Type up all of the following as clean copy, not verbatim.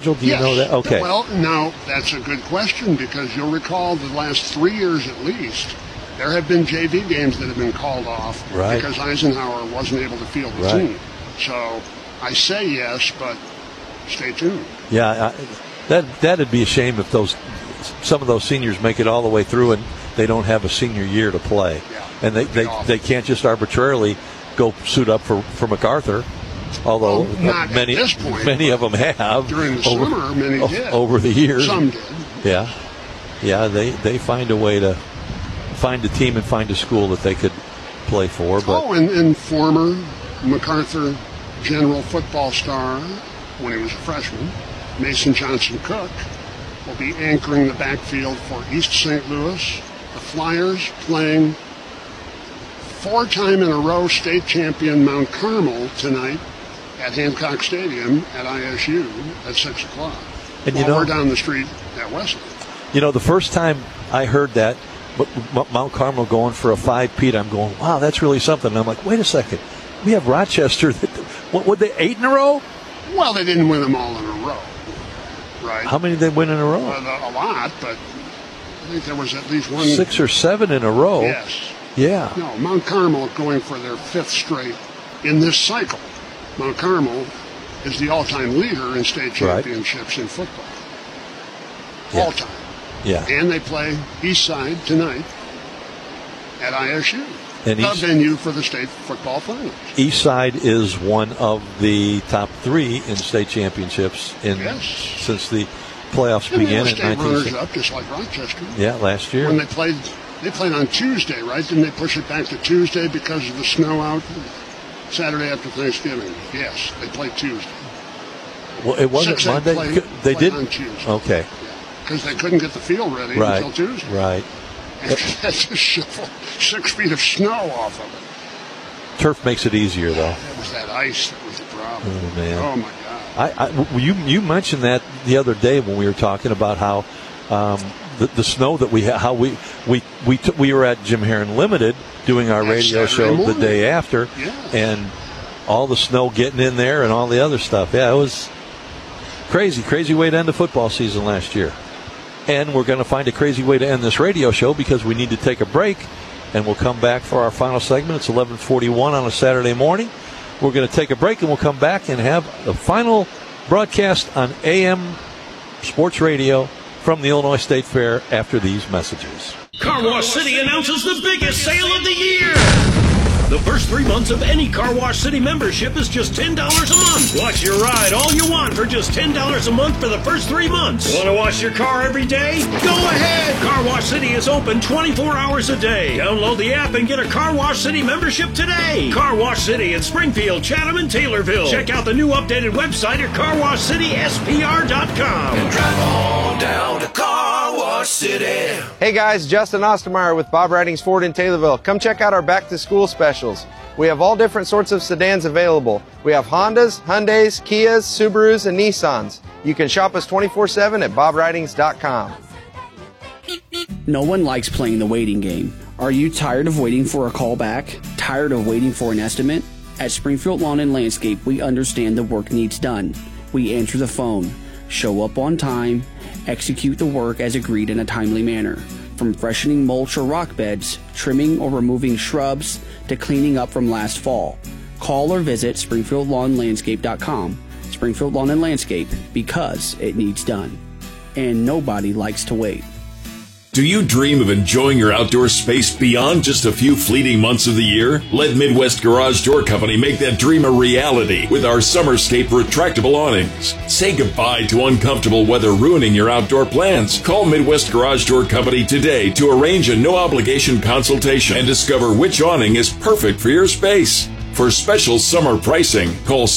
schedule? Do you know that? Okay. Well, now, that's a good question, because you'll recall the last 3 years at least, there have been JV games that have been called off because Eisenhower wasn't able to field the team. So I say yes, but stay tuned. Yeah, that'd be a shame if some of those seniors make it all the way through and they don't have a senior year to play. Yeah, and they can't just arbitrarily go suit up for MacArthur. Although many of them have during the summer, many did over the years. Some did. Yeah. They find a way to find a team and find a school that they could play for. But and former MacArthur General football star when he was a freshman, Mason Johnson Cook, will be anchoring the backfield for East St. Louis. The Flyers playing 4-time in a row state champion Mount Carmel tonight at Hancock Stadium at ISU at 6 o'clock. And we're down the street at Wesley. The first time I heard that, Mount Carmel going for a 5-peat, I'm going, wow, that's really something. And I'm like, wait a second. We have Rochester. What would they, 8 in a row? Well, they didn't win them all in a row, right? How many did they win in a row? A lot, but I think there was at least 6 or 7 in a row. Yes. Yeah. No, Mount Carmel going for their 5th straight in this cycle. Mount Carmel is the all-time leader in state championships in football. All-time. Yeah. And they play Eastside tonight at ISU, and the venue for the state football finals. Eastside is one of the top 3 in state championships since the playoffs began in 1960. Runners-up, just like Rochester. Yeah, last year. When they played on Tuesday, right? Didn't they push it back to Tuesday because of the snow out? Saturday after Thanksgiving. Yes, they played Tuesday. Well, it wasn't Monday. They did on Tuesday. Okay. Because they couldn't get the field ready until Tuesday. Right. And they had to shovel 6 feet of snow off of it. Turf makes it easier, though. It was that ice that was the problem. Oh, man. Oh, my God. You mentioned that the other day when we were talking about how the snow that we had, how we were at Jim Heron Limited doing our radio show the day after, and all the snow getting in there and all the other stuff. Yeah, it was crazy way to end the football season last year. And we're going to find a crazy way to end this radio show because we need to take a break, and we'll come back for our final segment. It's 11:41 on a Saturday morning. We're going to take a break, and we'll come back and have the final broadcast on AM Sports Radio from the Illinois State Fair after these messages. Car Wash City announces the biggest sale of the year. The first 3 months of any Car Wash City membership is just $10 a month. Wash your ride all you want for just $10 a month for the first 3 months. Want to wash your car every day? Go ahead. Car Wash City is open 24 hours a day. Download the app and get a Car Wash City membership today. Car Wash City in Springfield, Chatham, and Taylorville. Check out the new updated website at carwashcityspr.com. And drive on down to Car Wash City. Hey guys, Justin Ostermeyer with Bob Ridings Ford in Taylorville. Come check out our back to school specials. We have all different sorts of sedans available. We have Hondas, Hyundais, Kias, Subarus, and Nissans. You can shop us 24/7 at bobridings.com. No one likes playing the waiting game. Are you tired of waiting for a call back? Tired of waiting for an estimate? At Springfield Lawn and Landscape, we understand the work needs done. We answer the phone, show up on time, execute the work as agreed in a timely manner. From freshening mulch or rock beds, trimming or removing shrubs, to cleaning up from last fall. Call or visit SpringfieldLawnLandscape.com. Springfield Lawn and Landscape, because it needs done. And nobody likes to wait. Do you dream of enjoying your outdoor space beyond just a few fleeting months of the year? Let Midwest Garage Door Company make that dream a reality with our Summerscape retractable awnings. Say goodbye to uncomfortable weather ruining your outdoor plans. Call Midwest Garage Door Company today to arrange a no-obligation consultation and discover which awning is perfect for your space. For special summer pricing, call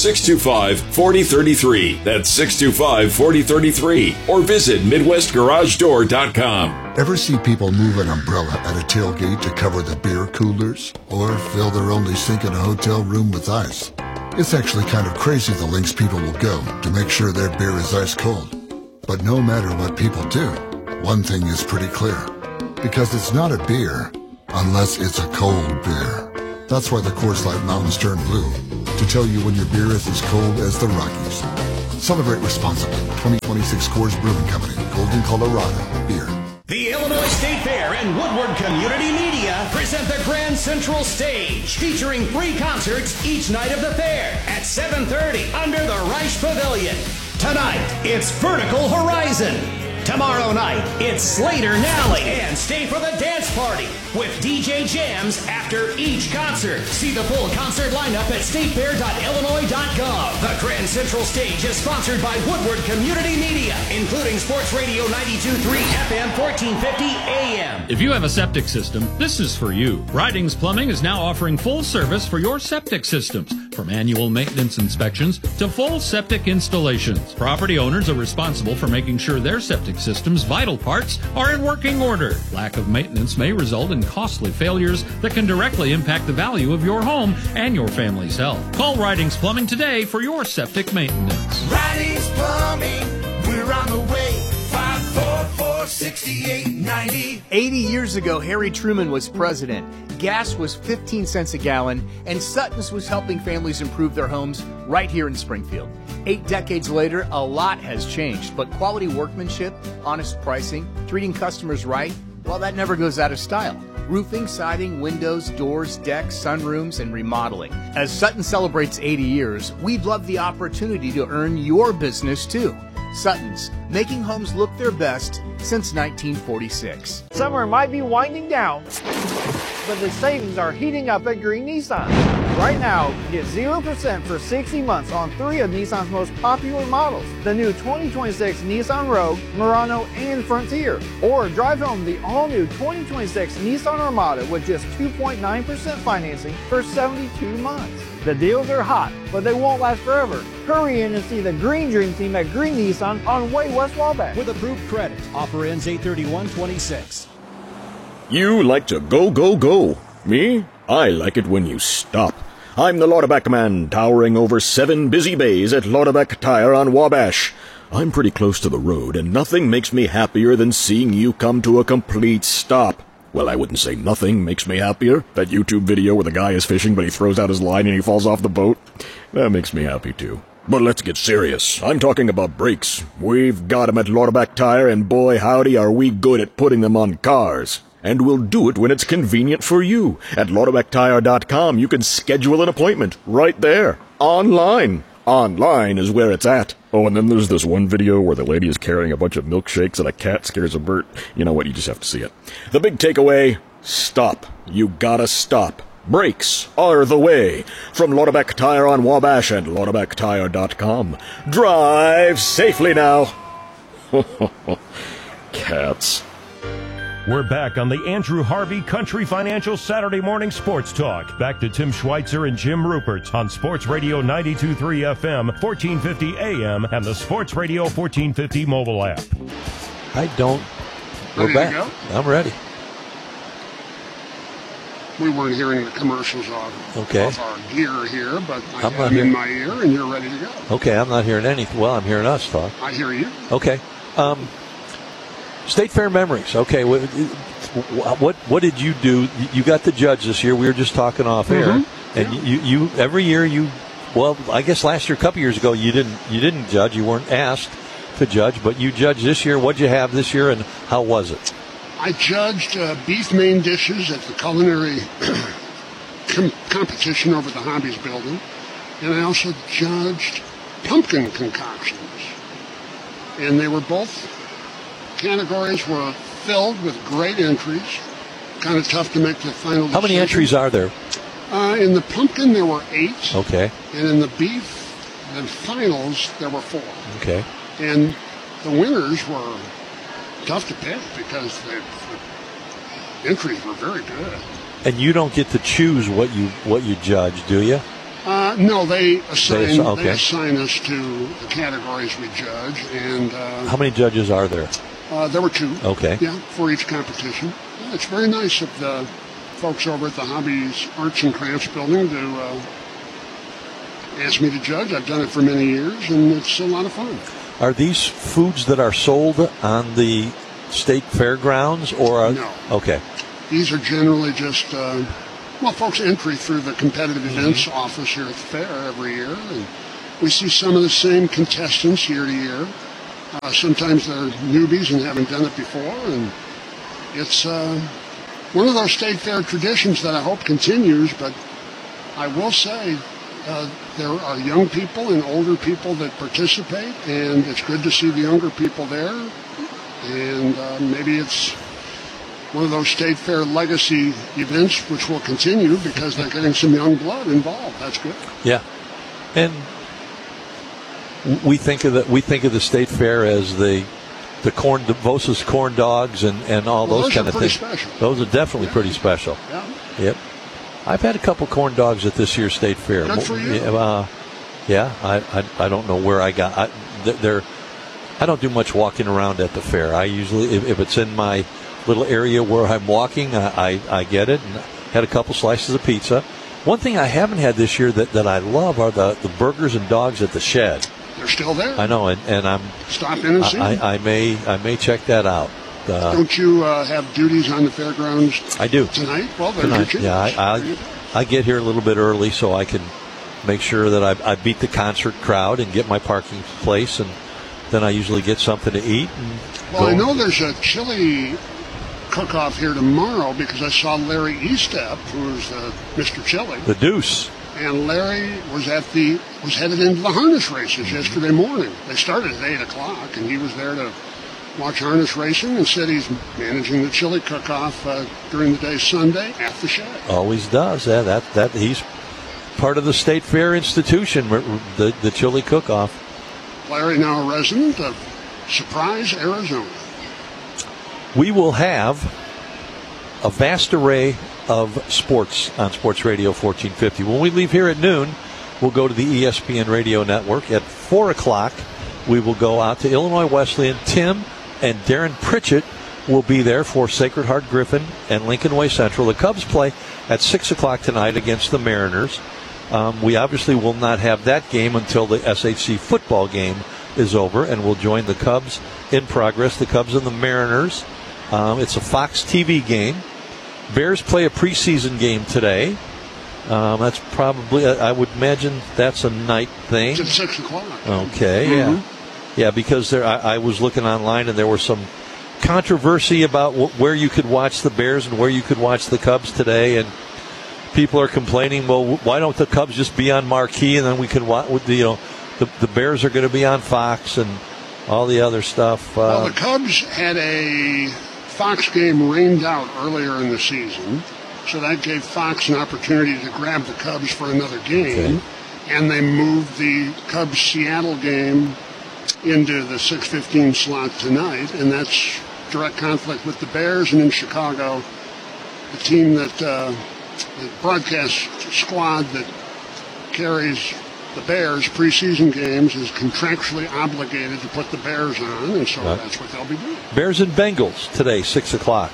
625-4033. That's 625-4033. Or visit MidwestGarageDoor.com. Ever see people move an umbrella at a tailgate to cover the beer coolers? Or fill their only sink in a hotel room with ice? It's actually kind of crazy the lengths people will go to make sure their beer is ice cold. But no matter what people do, one thing is pretty clear. Because it's not a beer unless it's a cold beer. That's why the Coors Light Mountains turn blue, to tell you when your beer is as cold as the Rockies. Celebrate responsibly. 2026 Coors Brewing Company, Golden, Colorado. Beer. The Illinois State Fair and Woodward Community Media present the Grand Central Stage, featuring 3 concerts each night of the fair at 7:30 under the Reich Pavilion. Tonight, it's Vertical Horizon. Tomorrow night, it's Slater Nally, and stay for the dance party with DJ Jams after each concert. See the full concert lineup at statefair.illinois.gov. The Grand Central Stage is sponsored by Woodward Community Media, including Sports Radio 92.3 FM 1450 AM. If you have a septic system, this is for you. Ridings Plumbing is now offering full service for your septic systems, from annual maintenance inspections to full septic installations. Property owners are responsible for making sure their septic system's vital parts are in working order. Lack of maintenance may result in costly failures that can directly impact the value of your home and your family's health. Call Ridings Plumbing today for your septic maintenance. Ridings Plumbing, we're on the way. 544-6890. 80 years ago, Harry Truman was president. Gas was 15 cents a gallon, and Sutton's was helping families improve their homes right here in Springfield. 8 decades later, a lot has changed, but quality workmanship, honest pricing, treating customers right, well, that never goes out of style. Roofing, siding, windows, doors, decks, sunrooms, and remodeling. As Sutton celebrates 80 years, we'd love the opportunity to earn your business too. Sutton's, making homes look their best since 1946. Summer might be winding down, but the savings are heating up at Green Nissan. Right now, get 0% for 60 months on 3 of Nissan's most popular models. The new 2026 Nissan Rogue, Murano, and Frontier. Or drive home the all-new 2026 Nissan Armada with just 2.9% financing for 72 months. The deals are hot, but they won't last forever. Hurry in and see the Green Dream Team at Green Nissan on Way West Wabash. With approved credit. Offer ends 8/31/26. You like to go, go, go. Me? I like it when you stop. I'm the Lauterback Man, towering over 7 busy bays at Lauterback Tire on Wabash. I'm pretty close to the road, and nothing makes me happier than seeing you come to a complete stop. Well, I wouldn't say nothing makes me happier. That YouTube video where the guy is fishing, but he throws out his line and he falls off the boat. That makes me happy, too. But let's get serious. I'm talking about brakes. We've got 'em at Lauterback Tire, and boy howdy are we good at putting them on cars. And we'll do it when it's convenient for you. At LauterbackTire.com, you can schedule an appointment right there, online. Online is where it's at. Oh, and then there's this one video where the lady is carrying a bunch of milkshakes and a cat scares a bird. You know what? You just have to see it. The big takeaway, stop. You gotta stop. Brakes are the way. From Lauterback Tire on Wabash and LauterbackTire.com. Drive safely now. Cats. We're back on the Andrew Harvey Country Financial Saturday Morning Sports Talk. Back to Tim Schweitzer and Jim Rupert on Sports Radio 92.3 FM, 1450 AM, and the Sports Radio 1450 mobile app. We're back. I'm ready. We weren't hearing the commercials of our gear here, but I'm in my ear, and you're ready to go. Okay, I'm not hearing anything. Well, I'm hearing us talk. I hear you. Okay. State Fair memories. Okay, what did you do? You got to judge this year. We were just talking off air, and you every year well, I guess last year, a couple years ago, you didn't judge. You weren't asked to judge, but you judged this year. What'd you have this year, and how was it? I judged beef main dishes at the culinary competition over the Hobbies building, and I also judged pumpkin concoctions, and they were both. Categories were filled with great entries. Kind of tough to make the final decision. How many entries are there? In the pumpkin, there were 8. Okay. And in the beef, the finals, there were 4. Okay. And the winners were tough to pick because the entries were very good. And you don't get to choose what you judge, do you? No, they assign us to the categories we judge. And how many judges are there? There were 2. Okay. Yeah, for each competition. Yeah, it's very nice of the folks over at the Hobbies Arts and Crafts building to ask me to judge. I've done it for many years, and it's a lot of fun. Are these foods that are sold on the state fairgrounds, or no? Okay. These are generally just folks entry through the competitive events office here at the fair every year, and we see some of the same contestants year to year. Sometimes they're newbies and haven't done it before, and it's one of those state fair traditions that I hope continues. But I will say there are young people and older people that participate, and it's good to see the younger people there. And maybe it's one of those state fair legacy events which will continue because they're getting some young blood involved. That's good. Yeah, and we think of the state fair as the Vosa's corn dogs and all those kind of things. Special. Those are definitely pretty special. Yeah. Yep. I've had a couple corn dogs at this year's state fair. Good for you. I don't know where I got. I don't do much walking around at the fair. I usually, if it's in my little area where I'm walking, I get it. And had a couple slices of pizza. One thing I haven't had this year that I love are the burgers and dogs at the shed. They're still there. I know, and I'm stop in and see. I may check that out. Don't you have duties on the fairgrounds? I do tonight. Well, tonight. Yeah, I get here a little bit early so I can make sure that I beat the concert crowd and get my parking place, and then I usually get something to eat. Well, I know there's a chili cook-off here tomorrow because I saw Larry Estep, who's Mr. Chili. The Deuce. And Larry was headed into the harness races yesterday morning. They started at 8 o'clock, and he was there to watch harness racing and said he's managing the chili cook-off during the day Sunday at the shed. Always does. Yeah, that he's part of the State Fair institution, the chili cook-off. Larry, now a resident of Surprise, Arizona. We will have a vast array of sports on Sports Radio 1450. When we leave here at noon, we'll go to the ESPN Radio Network. At 4 o'clock, we will go out to Illinois Wesleyan. Tim and Darren Pritchett will be there for Sacred Heart Griffin and Lincoln Way Central. The Cubs play at 6 o'clock tonight against the Mariners. We obviously will not have that game until the SHC football game is over, and we'll join the Cubs in progress, the Cubs and the Mariners. It's a Fox TV game. Bears play a preseason game today. That's probably, I would imagine that's a night thing. It's at 6 o'clock. Okay, yeah. Yeah, because I was looking online and there was some controversy about where you could watch the Bears and where you could watch the Cubs today, and people are complaining, well, why don't the Cubs just be on Marquee and then we can watch, the Bears are going to be on Fox and all the other stuff. Well, the Cubs had a Fox game rained out earlier in the season, so that gave Fox an opportunity to grab the Cubs for another game, okay. And they moved the Cubs-Seattle game into the 6:15 slot tonight, and that's direct conflict with the Bears. And in Chicago, the team that the broadcast squad that carries the Bears preseason games is contractually obligated to put the Bears on, and so that's what they'll be doing. Bears and Bengals today, 6 o'clock.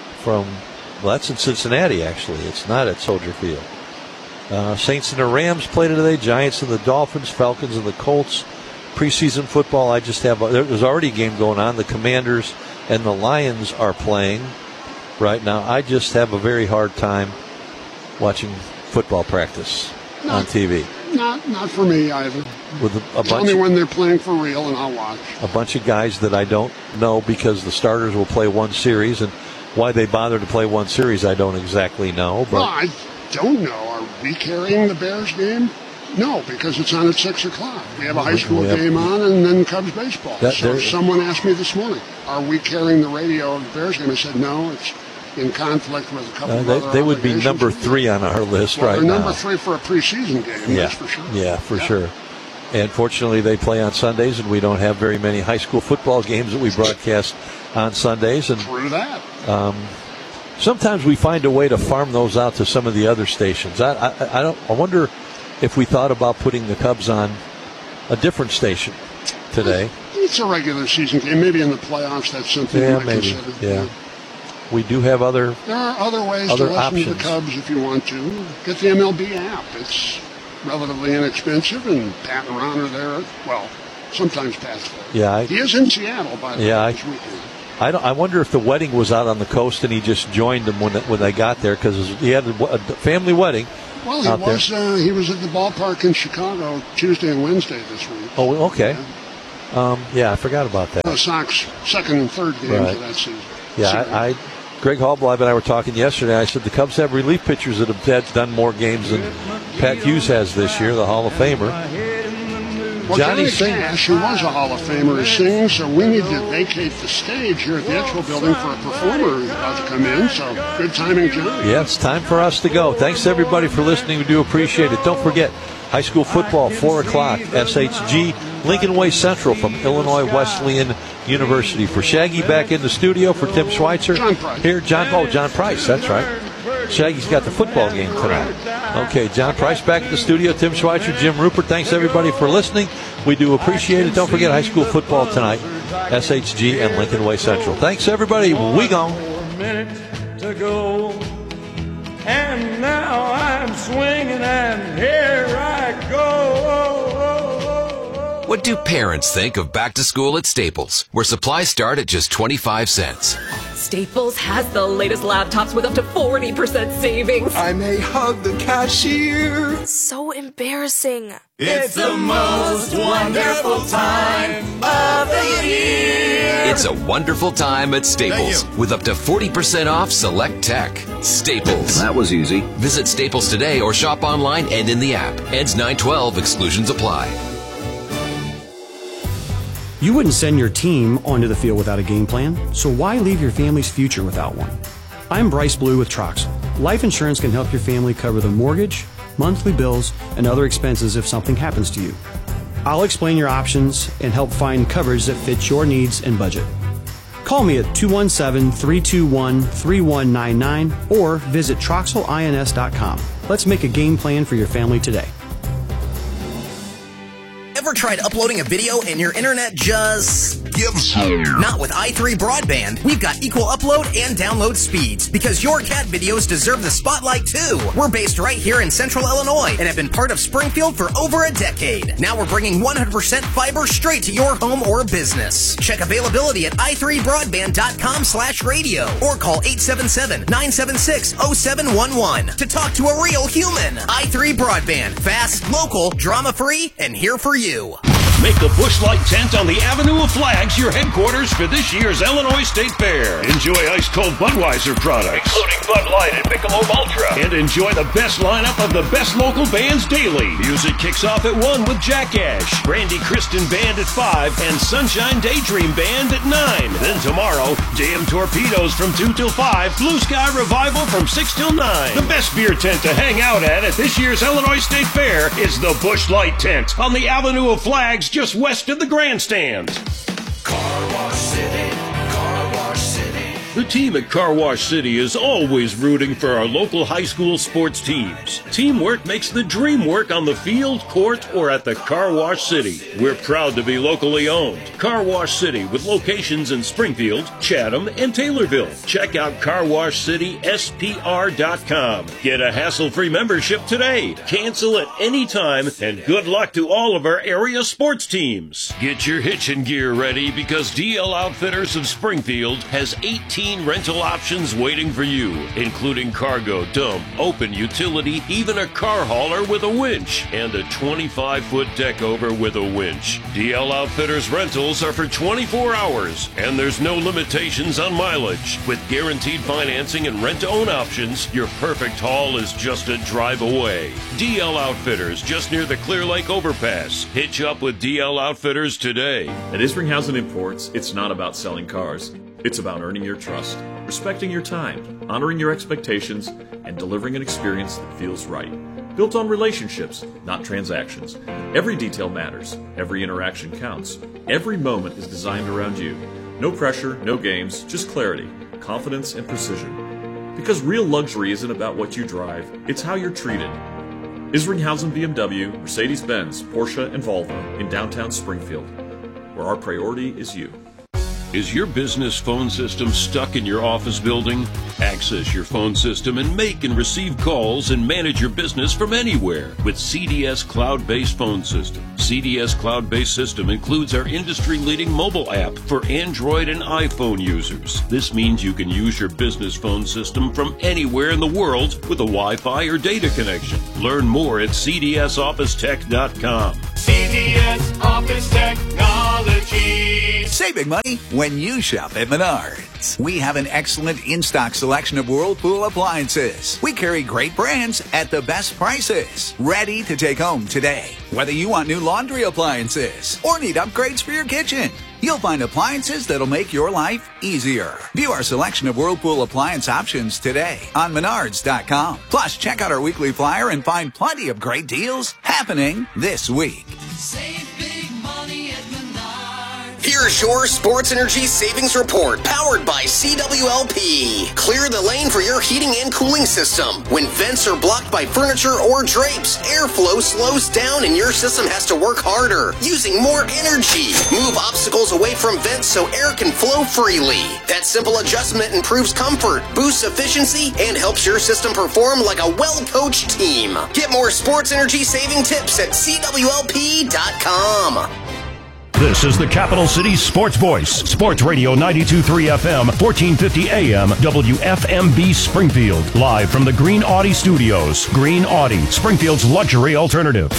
That's in Cincinnati, actually. It's not at Soldier Field. Saints and the Rams play today. Giants and the Dolphins, Falcons and the Colts. Preseason football, I just have, there's already a game going on. The Commanders and the Lions are playing right now. I just have a very hard time watching football practice on TV. Not for me either. Tell me when they're playing for real and I'll watch. A bunch of guys that I don't know because the starters will play one series, and why they bother to play one series I don't exactly know. But well, I don't know. Are we carrying the Bears game? No, because it's on at 6 o'clock. We have a high school game on and then Cubs baseball. So someone asked me this morning, are we carrying the radio of the Bears game? I said, no, it's in conflict with a couple of other they would be number 3 on our list right now. They're number 3 for a preseason game, that's for sure. Yeah, for sure. And fortunately, they play on Sundays, and we don't have very many high school football games that we broadcast on Sundays. And true that. Sometimes we find a way to farm those out to some of the other stations. I wonder if we thought about putting the Cubs on a different station today. It's a regular season game. Maybe in the playoffs, that's something you might consider. Yeah. We do have there are other ways to listen to the Cubs if you want to. Get the MLB app. It's relatively inexpensive, and Pat and Ron are there. Well, sometimes Pat's there. Yeah. He is in Seattle, by the way, this weekend. I wonder if the wedding was out on the coast and he just joined them when they got there, because he had a family wedding Well, he was at the ballpark in Chicago Tuesday and Wednesday this week. Oh, okay. I forgot about that. The Sox second and third games of that season. Yeah, Greg Hallbleib and I were talking yesterday. I said the Cubs have relief pitchers that have done more games than Pat Hughes has this year, the Hall of Famer. Well, Johnny Cash, who was a Hall of Famer, is singing, so we need to vacate the stage here at the Expo Building for a performer who's about to come in, so good timing, John. Yeah, it's time for us to go. Thanks, everybody, for listening. We do appreciate it. Don't forget, high school football, 4 o'clock, SHG, Lincoln Way Central from Illinois Wesleyan University. For Shaggy back in the studio, for Tim Schweitzer. John Price. Here, John Price, that's right. Shaggy's got the football game tonight. Okay, John Price back at the studio, Tim Schweitzer, Jim Rupert. Thanks, everybody, for listening. We do appreciate it. Don't forget high school football tonight, SHG and Lincoln Way Central. Thanks, everybody. We gone. To go, and now I'm swinging, and here I go. What do parents think of back to school at Staples, where supplies start at just 25 cents? Staples has the latest laptops with up to 40% savings. I may hug the cashier. So embarrassing. It's the most wonderful time of the year. It's a wonderful time at Staples with up to 40% off select tech. Staples. That was easy. Visit Staples today or shop online and in the app. Ends 9/12. Exclusions apply. You wouldn't send your team onto the field without a game plan, so why leave your family's future without one? I'm Bryce Blue with Troxel. Life insurance can help your family cover the mortgage, monthly bills, and other expenses if something happens to you. I'll explain your options and help find coverage that fits your needs and budget. Call me at 217-321-3199 or visit TroxelINS.com. Let's make a game plan for your family today. Ever tried uploading a video and your internet just gives up? Not with i3 Broadband. We've got equal upload and download speeds because your cat videos deserve the spotlight too. We're based right here in Central Illinois and have been part of Springfield for over a decade. Now we're bringing 100% fiber straight to your home or business. Check availability at i3broadband.com/radio or call 877-976-0711 to talk to a real human. i3 Broadband. Fast, local, drama-free, and here for you. Make the Busch Light tent on the Avenue of Flags your headquarters for this year's Illinois State Fair. Enjoy ice-cold Budweiser products, including Bud Light and Michelob Ultra. And enjoy the best lineup of the best local bands daily. Music kicks off at 1 with Jack Ash, Brandy Kristen Band at 5, and Sunshine Daydream Band at 9. Then tomorrow, Damn Torpedoes from 2 till 5, Blue Sky Revival from 6 till 9. The best beer tent to hang out at this year's Illinois State Fair is the Busch Light tent on the Avenue of Flags just west of the grandstand. Car Wash City, Car Wash City. The team at Car Wash City is always rooting for our local high school sports teams. Teamwork makes the dream work on the field, court, or at the Car Wash City. We're proud to be locally owned. Car Wash City with locations in Springfield, Chatham, and Taylorville. Check out carwashcityspr.com. Get a hassle-free membership today. Cancel at any time, and good luck to all of our area sports teams. Get your hitching gear ready because DL Outfitters of Springfield has 18 rental options waiting for you, including cargo, dump, open utility, even a car hauler with a winch, and a 25-foot deck over with a winch. DL Outfitters rentals are for 24 hours, and there's no limitations on mileage. With guaranteed financing and rent-to-own options, your perfect haul is just a drive away. DL Outfitters, just near the Clear Lake Overpass. Hitch up with DL Outfitters today. At Isringhausen Imports, it's not about selling cars. It's about earning your trust, respecting your time, honoring your expectations, and delivering an experience that feels right. Built on relationships, not transactions. Every detail matters. Every interaction counts. Every moment is designed around you. No pressure, no games, just clarity, confidence, and precision. Because real luxury isn't about what you drive, it's how you're treated. Isringhausen BMW, Mercedes-Benz, Porsche, and Volvo in downtown Springfield, where our priority is you. Is your business phone system stuck in your office building? Access your phone system and make and receive calls and manage your business from anywhere with CDS Cloud-Based Phone System. CDS Cloud-Based System includes our industry-leading mobile app for Android and iPhone users. This means you can use your business phone system from anywhere in the world with a Wi-Fi or data connection. Learn more at cdsofficetech.com. CDS Office Technology. Saving money when you shop at Menards. We have an excellent in-stock selection of Whirlpool appliances. We carry great brands at the best prices. Ready to take home today. Whether you want new laundry appliances or need upgrades for your kitchen, you'll find appliances that'll make your life easier. View our selection of Whirlpool appliance options today on Menards.com. Plus, check out our weekly flyer and find plenty of great deals happening this week. Save big money at Menards. Here's your Sports Energy Savings Report, powered by CWLP. Clear the lane for your heating and cooling system. When vents are blocked by furniture or drapes, airflow slows down and your system has to work harder, using more energy. Move obstacles away from vents so air can flow freely. That simple adjustment improves comfort, boosts efficiency, and helps your system perform like a well-coached team. Get more sports energy saving tips at CWLP.com. This is the Capital City Sports Voice, Sports Radio 92.3 FM, 1450 AM, WFMB Springfield. Live from the Green Audi Studios. Green Audi, Springfield's luxury alternative.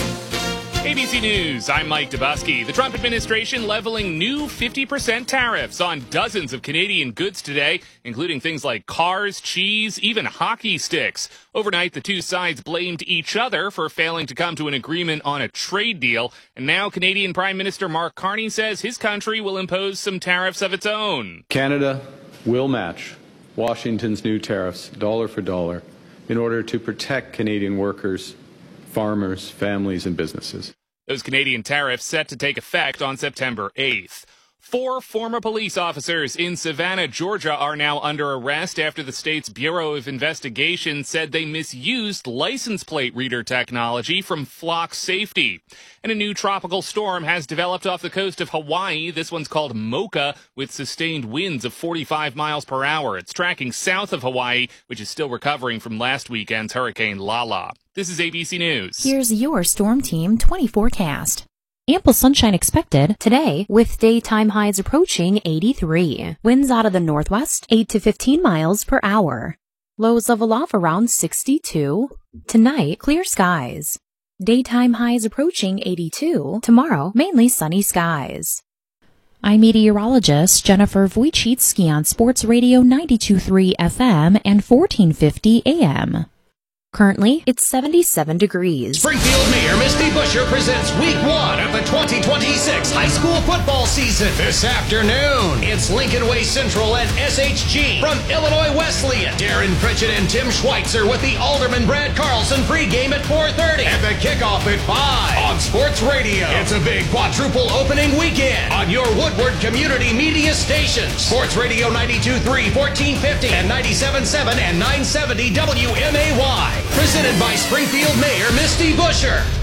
ABC News, I'm Mike Dubusky. The Trump administration leveling new 50% tariffs on dozens of Canadian goods today, including things like cars, cheese, even hockey sticks. Overnight, the two sides blamed each other for failing to come to an agreement on a trade deal. And now Canadian Prime Minister Mark Carney says his country will impose some tariffs of its own. Canada will match Washington's new tariffs dollar for dollar in order to protect Canadian workers, farmers, families, and businesses. Those Canadian tariffs set to take effect on September 8th. 4 former police officers in Savannah, Georgia are now under arrest after the state's Bureau of Investigation said they misused license plate reader technology from Flock Safety. And a new tropical storm has developed off the coast of Hawaii. This one's called Mocha, with sustained winds of 45 miles per hour. It's tracking south of Hawaii, which is still recovering from last weekend's Hurricane Lala. This is ABC News. Here's your Storm Team 20 forecast. Ample sunshine expected today with daytime highs approaching 83. Winds out of the northwest 8 to 15 miles per hour. Lows level off around 62. Tonight, clear skies. Daytime highs approaching 82. Tomorrow, mainly sunny skies. I'm meteorologist Jennifer Wojcicki on Sports Radio 92.3 FM and 1450 AM. Currently, it's 77 degrees. Springfield Mayor Misty Buscher presents Week 1 of the 2026 high school football season. This afternoon, it's Lincoln Way Central and SHG. From Illinois Wesleyan, Darren Pritchett and Tim Schweitzer with the Alderman Brad Carlson pregame at 4:30. And the kickoff at 5 on Sports Radio. It's a big quadruple opening weekend on your Woodward Community Media stations. Sports Radio 92.3, 1450, and 97.7 and 970 WMAY. Presented by Springfield Mayor Misty Buscher.